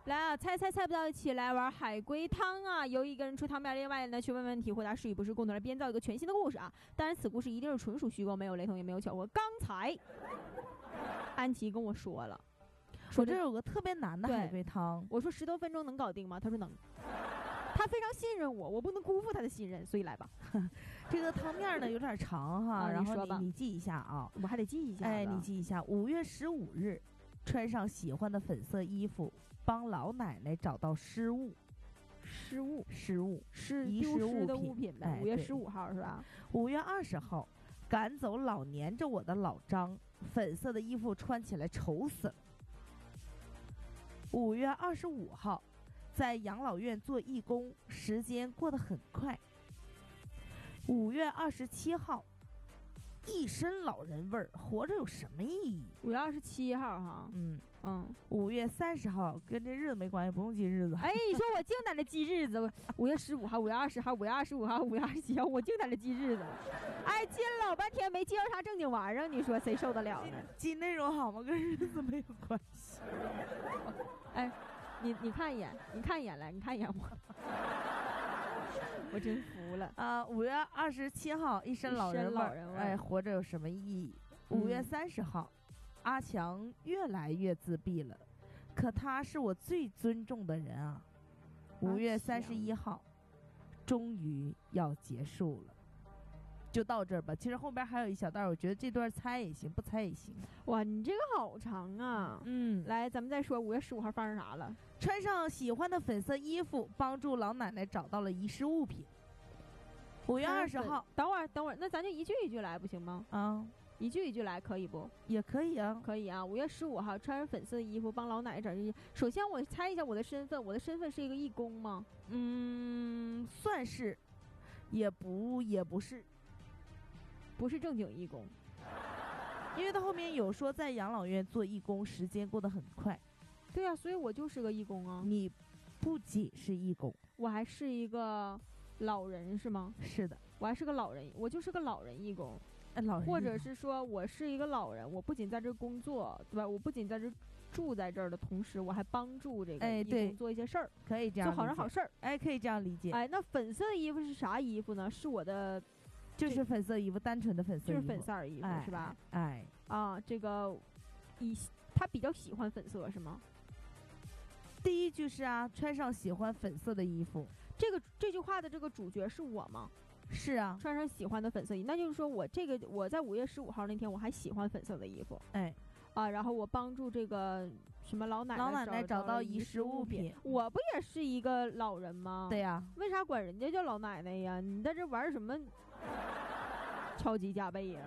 来啊，猜不到一起来玩海龟汤啊！由一个人出汤面，另外呢去问问题，回答是与不是，共同来编造一个全新的故事啊！当然，此故事一定是纯属虚构，没有雷同，也没有巧合。刚才安琪跟我说了， 说这有个特别难的海龟汤， 我说10多分钟能搞定吗？他说能。他非常信任我，我不能辜负他的信任，所以来吧。 这个汤面呢有点长哈，然后你记一下啊， 我还得记一下。 哎，你记一下，5月15日，穿上喜欢的粉色衣服，帮老奶奶找到失物，遗失物的物品呗。5月15号是吧 ？5月20号，赶走老黏着我的老张，粉色的衣服穿起来丑死了。5月25号。在养老院做义工，时间过得很快。5月27号，一身老人味儿，活着有什么意义 ？5月27号哈 ，5月30号跟这日子没关系，不用记日子。 哎，你说我净在那记日子，5月15号、5月20号、5月25号、5月27号，我净在那记日子。哎，记了老半天没记到啥正经玩意儿，你说谁受得了呢？ 记内容好吗？跟日子没有关系。 哎。你看一眼，你看一眼我，我真服了啊！5月27号，一身老人味，哎，活着有什么意义？5月30号，阿强越来越自闭了，可他是我最尊重的人啊。5月31号，终于要结束了。就到这儿吧，其实后边还有一小段，我觉得这段猜也行，不猜也行。 哇，你这个好长啊！来，咱们再说5月15号发生啥了？ 穿上喜欢的粉色衣服，帮助老奶奶找到了遗失物品。5月20号， 等会儿，那咱就一句一句来，不行吗？ 啊， 一句一句来，可以不？ 也可以啊， 可以啊。5月15号，穿上粉色的衣服，帮老奶奶找这。首先，我猜一下我的身份，我的身份是一个义工吗？ 算是，也不是。 不是正经义工， 因为他后面有说在养老院做义工，时间过得很快。 对啊，所以我就是个义工啊。 你不仅是义工， 我还是一个老人是吗？ 是的， 我还是个老人，我就是个老人义工。 老人， 或者是说我是一个老人，我不仅在这工作，对吧？我不仅在这住在这儿的同时，我还帮助这个义工做一些事儿， 可以这样做好人好事儿。 哎，可以这样理解。 哎，那粉色的衣服是啥衣服呢？是我的。 就是粉色衣服，单纯的粉色衣服， 就是粉色衣服，是吧？ 哎啊，这个他比较喜欢粉色是吗？ 第一句是啊，穿上喜欢粉色的衣服。 这句话的这个主角是我吗？ 是啊， 穿上喜欢的粉色衣服，那就是说我在5月15号那天我还喜欢粉色的衣服， 哎啊，然后我帮助这个什么老奶奶找到遗失物品。 我不也是一个老人吗？ 对呀， 为啥管人家叫老奶奶呀？你在这玩什么超级加倍呀？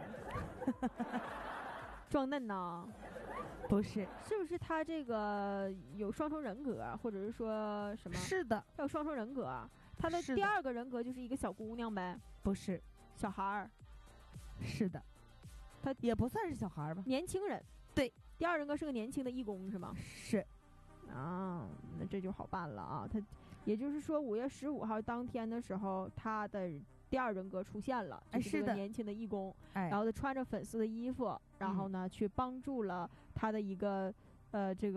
装嫩呐？ 不是， 是不是他这个有双重人格，或者是说什么？ 是的， 他有双重人格，他的第二个人格就是一个小姑娘呗？ 不是， 小孩儿。 是的，他也不算是小孩吧？ 年轻人。 对， 第二人格是个年轻的义工是吗？ 是。 啊，那这就好办了啊。他也就是说5月15号当天的时候，他的第二人格出现了，就是个年轻的义工，然后他穿着粉色的衣服，然后呢去帮助了他的一个这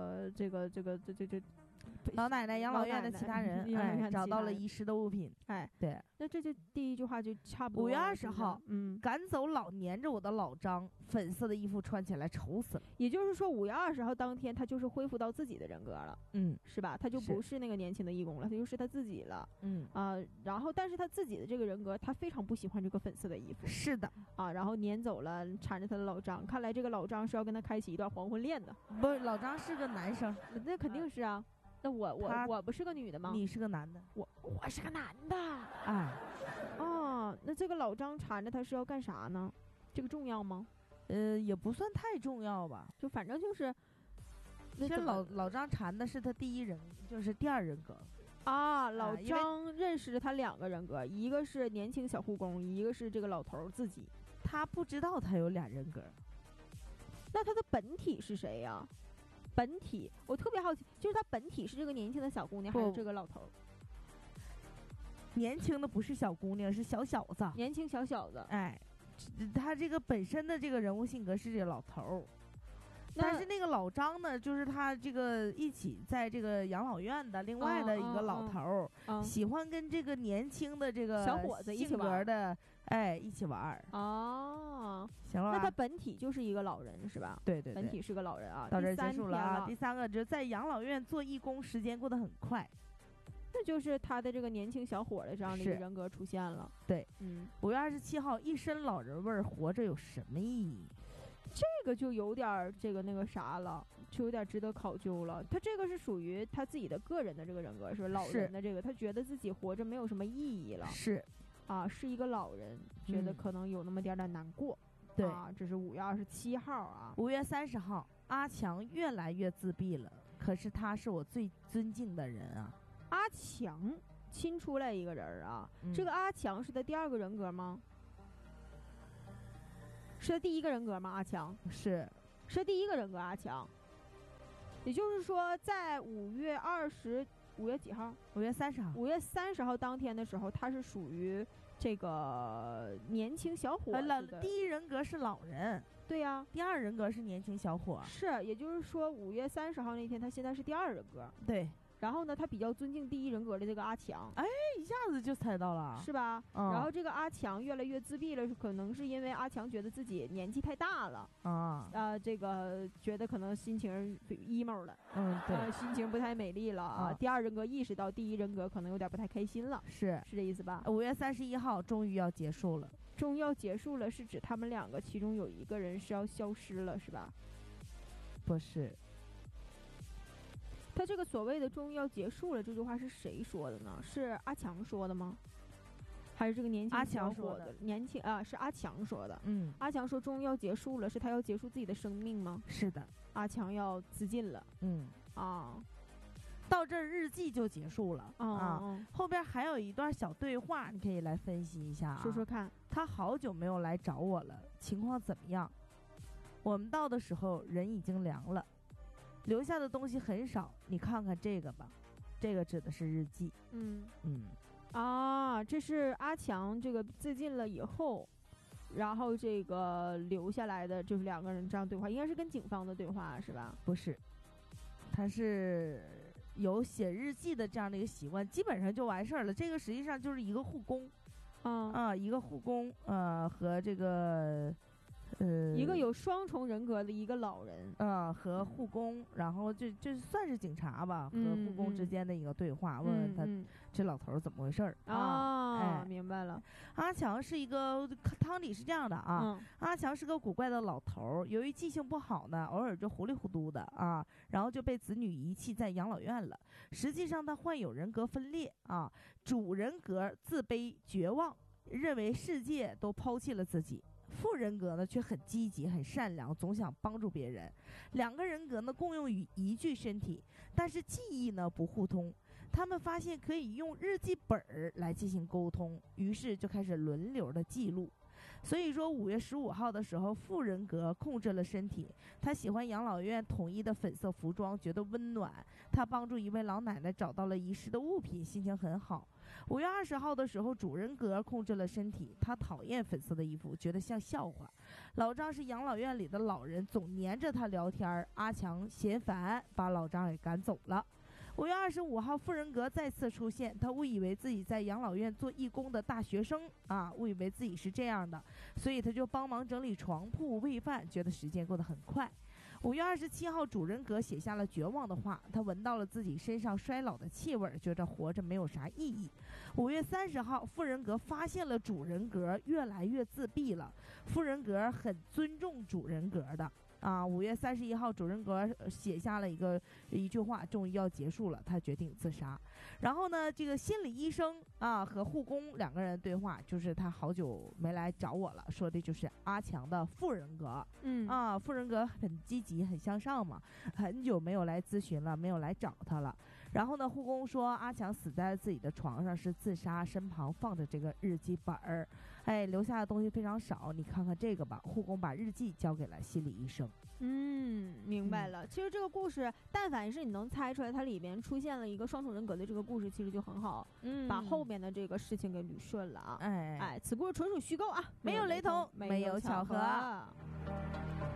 老奶奶养老院的其他人，找到了遗失的物品。 哎， 对， 那这就第一句话就差不多。 5月20号，赶走老黏着我的老张，粉色的衣服穿起来丑死了。 也就是说5月20号当天，他就是恢复到自己的人格了，是吧？他就不是那个年轻的义工了，他就是他自己了，然后但是他自己的这个人格，他非常不喜欢这个粉色的衣服， 是的啊，然后撵走了缠着他的老张，看来这个老张是要跟他开启一段黄昏恋的。 不是，老张是个男生， 那肯定是啊。那我不是个女的吗？ 你是个男的， 我是个男的。 哎， 哦，那这个老张缠着他是要干啥呢？这个重要吗？ 也不算太重要吧， 就反正就是。 其实老张缠的是他第一人，就是第二人格。 啊，老张认识了他2个人格，一个是年轻小护工，一个是这个老头自己。 他不知道他有2人格。 那他的本体是谁呀？本体，我特别好奇，就是他本体是这个年轻的小姑娘，还是这个老头？ 年轻的不是小姑娘，是小小子。 年轻小小子。 哎，他这个本身的这个人物性格是这个老头。 但是那个老张呢，就是他这个一起在这个养老院的另外的一个老头儿，喜欢跟这个年轻的这个小伙子一起玩的，一起玩哦， 行了吧？ 那他本体就是一个老人是吧？ 对对， 本体是个老人啊。 到这结束了啊。第3个就是在养老院做义工，时间过得很快。 那就是他的这个年轻小伙的这样的一个人格出现了。 对，5月27号，一身老人味儿，活着有什么意义？ 这个就有点这个那个啥了，就有点值得考究了。他这个是属于他自己的个人的这个人格，是吧？老人的这个，他觉得自己活着没有什么意义了。 是啊，是一个老人，觉得可能有那么点难过。 对啊，这是5月27号啊。 5月30号，阿强越来越自闭了，可是他是我最尊敬的人啊。 阿强亲出来一个人啊，这个阿强是他第2个人格吗？是他第1个人格吗？阿强是第1个人格阿强。也就是说，在5月几号 ？5月30号。 5月30号当天的时候，他是属于这个年轻小伙子的。 第1人格是老人。 对呀， 第2人格是年轻小伙。 是，也就是说5月30号那天，他现在是第2人格。 对。 然后呢，他比较尊敬第1人格的这个阿强， 一下子就猜到了， 是吧？然后这个阿强越来越自闭了，可能是因为阿强觉得自己年纪太大了这个觉得可能心情 emo 了， 对， 心情不太美丽了啊。第2人格意识到第1人格可能有点不太开心了，是这意思吧 ？5月31号终于要结束了， 终于要结束了，是指他们2个其中有1个人是要消失了，是吧？ 不是。 他这个所谓的终于要结束了这句话是谁说的呢？是阿强说的吗？还是这个年轻小伙的是阿强说的。阿强说终于要结束了，是他要结束自己的生命吗？ 是的， 阿强要自尽了。 到这儿日记就结束了后边还有一段小对话，你可以来分析一下说说看。 他好久没有来找我了，情况怎么样？我们到的时候人已经凉了，留下的东西很少，你看看这个吧，这个指的是日记。 这是阿强这个自尽了以后，然后这个留下来的就是2个人这样对话，应该是跟警方的对话是吧？ 不是，他是有写日记的这样的一个习惯，基本上就完事儿了。这个实际上就是一个护工，一个护工和这个。 一个有双重人格的一个老人， 和护工，然后这算是警察吧，和护工之间的一个对话，问问他这老头怎么回事儿明白了。 阿强是一个汤底是这样的阿强是个古怪的老头，由于记性不好呢，偶尔就糊里糊涂的然后就被子女遗弃在养老院了。实际上他患有人格分裂主人格自卑绝望，认为世界都抛弃了自己。副人格呢却很积极很善良，总想帮助别人。2个人格呢共用一具身体，但是记忆呢不互通。他们发现可以用日记本来进行沟通，于是就开始轮流的记录。所以说5月15号的时候，副人格控制了身体，他喜欢养老院统一的粉色服装，觉得温暖。他帮助一位老奶奶找到了遗失的物品，心情很好。5月20号的时候，主人格控制了身体，他讨厌粉色的衣服，觉得像笑话。老张是养老院里的老人，总黏着他聊天，阿强嫌烦，把老张给赶走了。5月25号，副人格再次出现，他误以为自己在养老院做义工的大学生误以为自己是这样的，所以他就帮忙整理床铺、喂饭，觉得时间过得很快。5月27号，主人格写下了绝望的话，他闻到了自己身上衰老的气味，觉得活着没有啥意义。5月30号，副人格发现了主人格越来越自闭了，副人格很尊重主人格的5月31号，主人格写下了一句话，终于要结束了，他决定自杀。然后呢，这个心理医生和护工2个人对话，就是他好久没来找我了，说的就是阿强的副人格。副人格很积极很向上嘛，很久没有来咨询了，没有来找他了。然后呢，护工说阿强死在自己的床上是自杀，身旁放着这个日记本儿，留下的东西非常少，你看看这个吧。护工把日记交给了心理医生。 明白了。其实这个故事，但凡是你能猜出来它里边出现了一个双重人格的这个故事，其实就很好，把后面的这个事情给捋顺了此故事纯属虚构没有雷同，没有巧合。